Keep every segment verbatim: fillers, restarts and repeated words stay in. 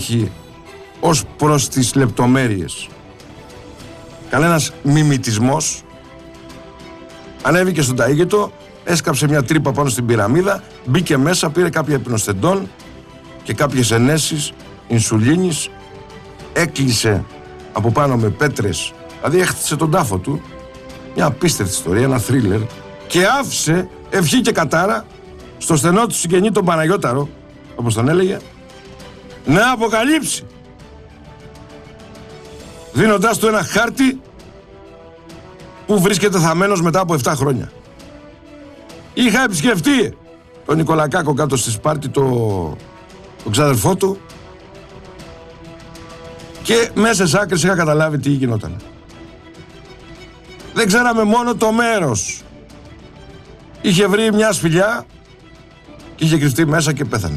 ως προς τις λεπτομέρειες. Κανένας μιμητισμός. Ανέβηκε στον Ταΐγετο, έσκαψε μια τρύπα πάνω στην πυραμίδα, μπήκε μέσα, πήρε κάποια υπνοστεντών και κάποιες ενέσεις ινσουλίνης, έκλεισε από πάνω με πέτρες, δηλαδή έχτισε τον τάφο του, μια απίστευτη ιστορία, ένα θρίλερ, και άφησε ευχή και κατάρα στο στενό του συγγενή τον Παναγιώταρο, όπως τον έλεγε, να αποκαλύψει, δίνοντάς του ένα χάρτη που βρίσκεται θαμμένος μετά από επτά χρόνια. Είχα επισκεφτεί τον Νικολακάκο κάτω στη Σπάρτη, το, τον ξαδερφό του, και μέσα σε άκρες είχα καταλάβει τι γινόταν. Δεν ξέραμε μόνο το μέρος. Είχε βρει μια σπηλιά και είχε κρυφτεί μέσα και πέθανε.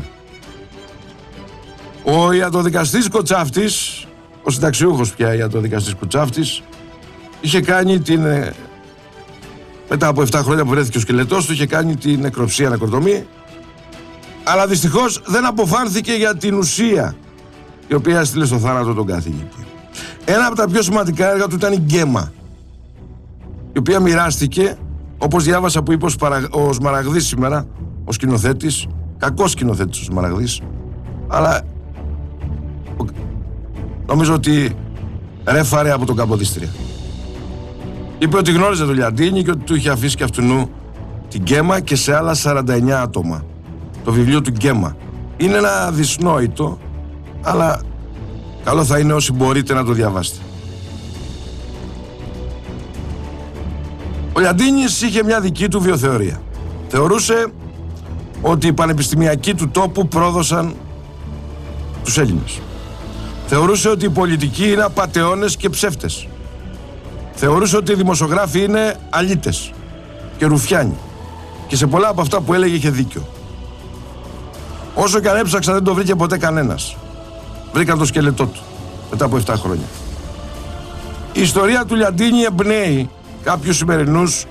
Ο ιατροδικαστής Κοτσάφτης, ο συνταξιούχος πια ιατροδικαστής Κοτσάφτης, είχε κάνει την... μετά από επτά χρόνια που βρέθηκε ο σκελετός του, είχε κάνει την νεκροψία νεκροτομή, αλλά δυστυχώς δεν αποφάνθηκε για την ουσία η οποία έστειλε στο θάνατο τον καθηγητή. Ένα από τα πιο σημαντικά έργα του ήταν η Γκέμα, η οποία μοιράστηκε, όπως διάβασα που είπε ο Σμαραγδής σήμερα, ο σκηνοθέτης, κακός σκηνοθέτης ο Σμαραγδής, αλλά νομίζω ότι ρέφαρε από τον Καποδίστρια. Είπε ότι γνώριζε τον Λιαντίνη και ότι του είχε αφήσει και αυτού την Γκέμα και σε άλλα σαράντα εννιά άτομα. Το βιβλίο του Γκέμα. Είναι ένα δυσνόητο, αλλά καλό θα είναι όσοι μπορείτε να το διαβάσετε. Ο Λιαντίνης είχε μια δική του βιοθεωρία. Θεωρούσε ότι οι πανεπιστημιακοί του τόπου πρόδωσαν τους Έλληνες. Θεωρούσε ότι οι πολιτικοί είναι απατεώνες και ψεύτες. Θεωρούσε ότι οι δημοσιογράφοι είναι αλήτες και ρουφιάνοι. Και σε πολλά από αυτά που έλεγε είχε δίκιο. Όσο και αν έψαξα δεν το βρήκε ποτέ κανένας. Βρήκαν το σκελετό του μετά από επτά χρόνια. Η ιστορία του Λιαντίνη εμπνέει κάποιους σημερινούς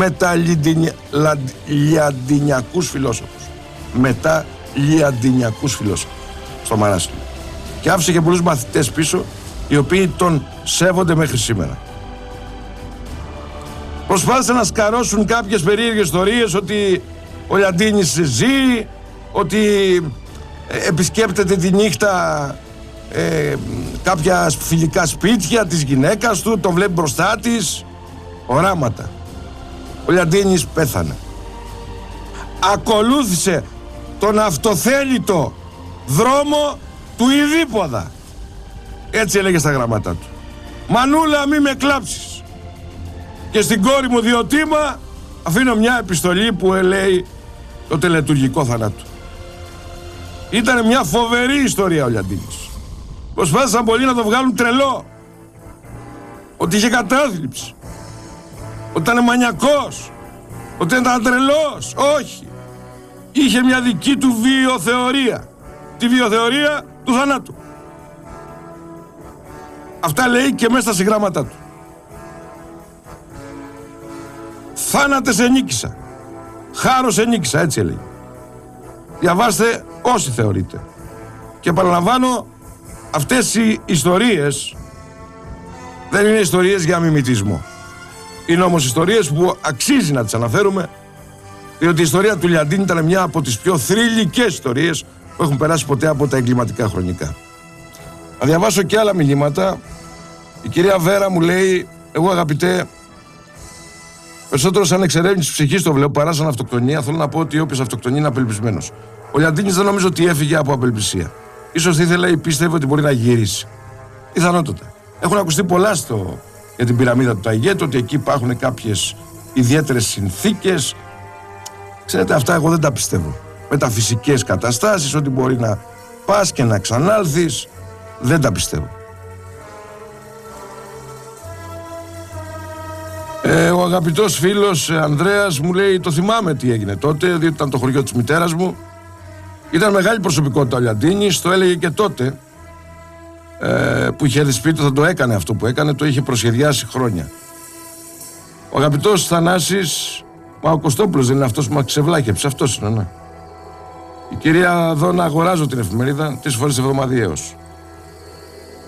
μεταλιαντινιακούς φιλόσοφους. Μεταλιαντινιακούς φιλόσοφους στο Μαράσιλο. Και άφησε και πολλούς μαθητές πίσω, οι οποίοι τον σέβονται μέχρι σήμερα. Προσπάθησαν να σκαρώσουν κάποιες περίεργες ιστορίες ότι ο Λιαντίνης ζει, ότι επισκέπτεται τη νύχτα ε, κάποια φιλικά σπίτια της γυναίκας του, τον βλέπει μπροστά της. Οράματα. Ο Λιαντίνης πέθανε. Ακολούθησε τον αυτοθέλητο δρόμο του Ιδίποδα. Έτσι έλεγε στα γραμματά του. Μανούλα, μη με κλάψεις. Και στην κόρη μου Διοτήμα αφήνω μια επιστολή που λέει το τελετουργικό θανάτου. Ήταν μια φοβερή ιστορία ο Λιαντίνης. Προσπάθησαν πολλοί να το βγάλουν τρελό. Ότι είχε κατάθλιψη. Ότι ήταν μανιακός. Ότι ήταν τρελός. Όχι. Είχε μια δική του βιοθεωρία. Τη βιοθεωρία του θανάτου. Αυτά λέει και μέσα στα συγγράμματά του. Θάνατε σε νίκησα. Χάρο σε νίκησα, έτσι έλεγε. Διαβάστε όσοι θεωρείτε. Και παραλαμβάνω, αυτές οι ιστορίες δεν είναι ιστορίες για μιμητισμό. Είναι όμως ιστορίες που αξίζει να τις αναφέρουμε, διότι η ιστορία του Λιαντίνη ήταν μια από τις πιο θρυλικές ιστορίες που έχουν περάσει ποτέ από τα εγκληματικά χρονικά. Να διαβάσω και άλλα μηνύματα. Η κυρία Βέρα μου λέει, εγώ αγαπητέ, περισσότερο σαν εξερεύνηση ψυχής το βλέπω παρά σαν αυτοκτονία. Θέλω να πω ότι όποιος αυτοκτονεί είναι απελπισμένος. Ο Λιαντίνης δεν νομίζω ότι έφυγε από απελπισία. Ίσως ήθελε ή πίστευε ότι μπορεί να γυρίσει. Πιθανότατα. Έχουν ακουστεί πολλά στο, για την πυραμίδα του Ταΐγετο, ότι εκεί υπάρχουν κάποιες ιδιαίτερες συνθήκες. Ξέρετε, αυτά εγώ δεν τα πιστεύω. Μεταφυσικές καταστάσεις, ότι μπορεί να πας και να ξανάλθεις, δεν τα πιστεύω. Ε, ο αγαπητός φίλος Ανδρέας μου λέει, το θυμάμαι τι έγινε τότε, διότι ήταν το χωριό της μητέρας μου. Ήταν μεγάλη προσωπικότητα ο Λιαντίνης, το έλεγε και τότε ε, που είχε έρθει σπίτι, θα το έκανε αυτό που έκανε, το είχε προσχεδιάσει χρόνια. Ο αγαπητός Θανάσης, μα ο Κωστόπουλος δεν είναι αυτός που μας ξεβλάχεψε, αυτός είναι, ναι. Η κυρία Δώνα, αγοράζω την εφημερίδα τρεις φορές εβδομαδιαίως.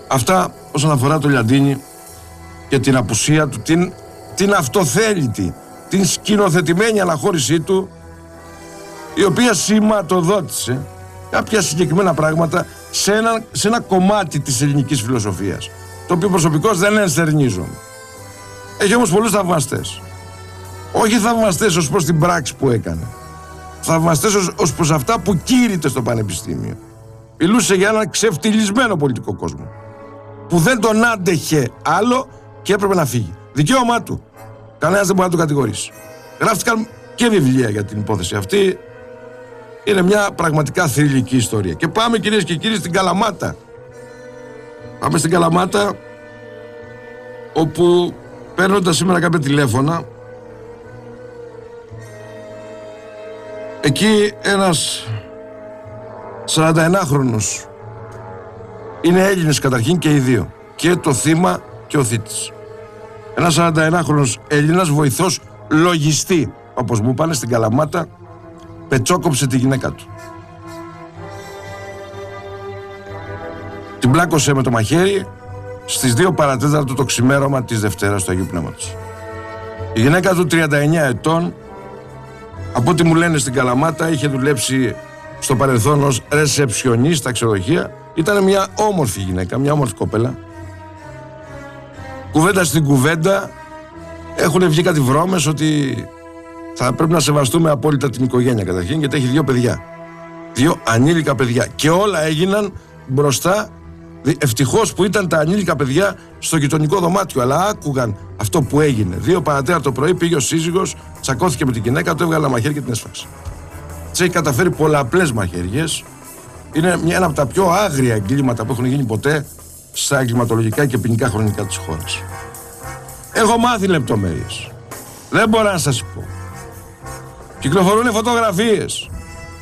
Αυτά όσον αφορά το Λιαντίνη και την απουσία του, την, την αυτοθέλητη, την σκηνοθετημένη αναχώρησή του, η οποία σηματοδότησε κάποια συγκεκριμένα πράγματα σε ένα, σε ένα κομμάτι της ελληνικής φιλοσοφίας, το οποίο προσωπικώς δεν ενστερνίζομαι. Έχει όμως πολλούς θαυμαστές. Όχι θαυμαστές ως προς την πράξη που έκανε. Θαυμαστές ως, ως προς αυτά που κήρυτε στο πανεπιστήμιο. Μιλούσε για έναν ξεφτυλισμένο πολιτικό κόσμο, που δεν τον άντεχε άλλο και έπρεπε να φύγει. Δικαίωμά του. Κανένας δεν μπορεί να το κατηγορήσει. Γράφτηκαν και βιβλία για την υπόθεση αυτή. Είναι μια πραγματικά θρυλική ιστορία. Και πάμε, κυρίες και κύριοι, στην Καλαμάτα. Πάμε στην Καλαμάτα, όπου παίρνοντας σήμερα κάποια τηλέφωνα, εκεί ένας σαρανταενάχρονος, είναι Έλληνες καταρχήν και οι δύο, και το θύμα και ο θήτης. Ένας σαρανταενάχρονος Έλληνας βοηθός λογιστή, όπως μου πάνε, στην Καλαμάτα, πετσόκοψε τη γυναίκα του. Την πλάκωσε με το μαχαίρι στις δύο παρατέταρτο το ξημέρωμα της Δευτέρας του Αγίου Πνεύματος. Η γυναίκα του, τριάντα εννιά ετών, από ό,τι μου λένε στην Καλαμάτα, είχε δουλέψει στο παρελθόν ως ρεσεψιονίστ στα ξενοδοχεία. Ήταν μια όμορφη γυναίκα, μια όμορφη κοπέλα. Κουβέντα στην κουβέντα έχουν βγει κάτι βρώμες ότι θα πρέπει να σεβαστούμε απόλυτα την οικογένεια καταρχήν, γιατί έχει δύο παιδιά. Δύο ανήλικα παιδιά. Και όλα έγιναν μπροστά. Ευτυχώς που ήταν τα ανήλικα παιδιά στο γειτονικό δωμάτιο, αλλά άκουγαν αυτό που έγινε. Δύο παρατέρα το πρωί πήγε ο σύζυγος, τσακώθηκε με την γυναίκα, του έβγαλε ένα μαχαίρι και την έσφαξε. Της έχει καταφέρει πολλαπλές μαχαίριες. Είναι μια, ένα από τα πιο άγρια εγκλήματα που έχουν γίνει ποτέ στα εγκληματολογικά και ποινικά χρονικά της χώρας. Έχω μάθει λεπτομέρειες. Δεν μπορώ να σας πω. Κυκλοφορούν φωτογραφίες.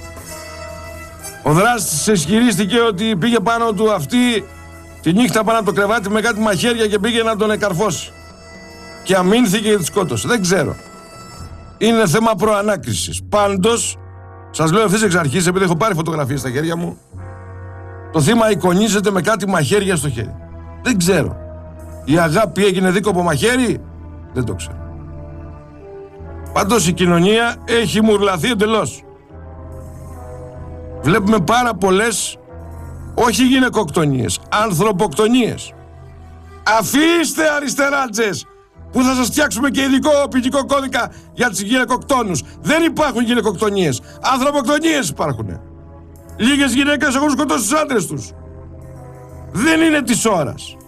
Ο δράστης ισχυρίστηκε ότι πήγε πάνω του αυτή τη νύχτα πάνω από το κρεβάτι με κάτι μαχαίρια και πήγε να τον εκαρφώσει. Και αμήνθηκε και τη σκότωσε. Δεν ξέρω. Είναι θέμα προανάκρισης. Πάντως, σας λέω ευθύς εξ αρχής, επειδή έχω πάρει φωτογραφίες στα χέρια μου, το θύμα εικονίζεται με κάτι μαχαίρια στο χέρι. Δεν ξέρω. Η αγάπη έγινε δίκοπο μαχαίρι? Δεν το ξέρω. Πάντως η κοινωνία έχει μουρλαθεί εντελώς. Βλέπουμε πάρα πολλές, όχι γυναικοκτονίες, ανθρωποκτονίες. Αφήστε αριστεράτζες, που θα σας φτιάξουμε και ειδικό ποινικό κώδικα για τις γυναικοκτόνους. Δεν υπάρχουν γυναικοκτονίες, ανθρωποκτονίες υπάρχουν. Λίγες γυναίκες έχουν σκοτώσει τους άντρες τους. Δεν είναι της ώρας.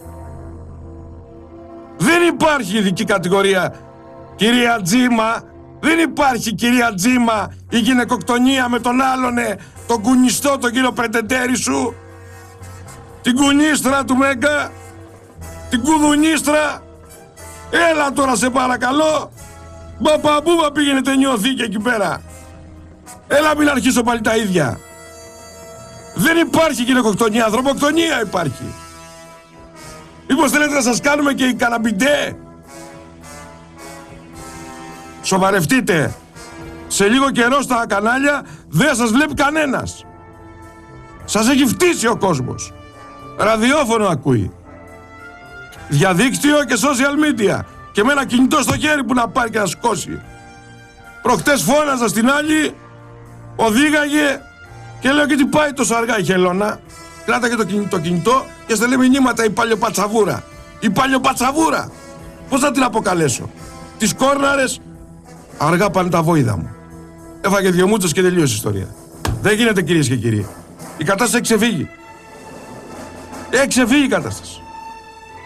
Δεν υπάρχει ειδική κατηγορία, κυρία Τζίμα. Δεν υπάρχει, κυρία Τζίμα, η γυναικοκτονία με τον άλλονε, τον κουνιστό, τον κύριο Πρετεντέρη σου, την κουνίστρα του Μέγκα, την κουδουνίστρα. Έλα τώρα, σε παρακαλώ. Μπαπαμπούμπα πήγαινε νιώθει και εκεί πέρα. Έλα, μην αρχίσω πάλι τα ίδια. Δεν υπάρχει γυναικοκτονία, ανθρωποκτονία υπάρχει. Μήπως θέλετε να σας κάνουμε και οι καναμπιντέ? Σοβαρευτείτε. Σε λίγο καιρό στα κανάλια δεν σας βλέπει κανένας. Σας έχει φτύσει ο κόσμος. Ραδιόφωνο ακούει. Διαδίκτυο και social media. Και με ένα κινητό στο χέρι που να πάρει και να σκώσει. Προχτές φώναζα στην άλλη, οδήγαγε και λέω, και τι πάει τόσο αργά η χελώνα? Κράταγε το κινητό, το κινητό και στέλνει μηνύματα η παλιοπατσαβούρα. Η παλιοπατσαβούρα. Πώς θα την αποκαλέσω? Τις κόρναρες. Αργά πάνε τα βόηδα μου. Έφαγε δυο μούτσες και τελείωσε η ιστορία. Δεν γίνεται, κυρίες και κύριοι. Η κατάσταση έχει ξεφύγει. Έχει ξεφύγει η κατάσταση.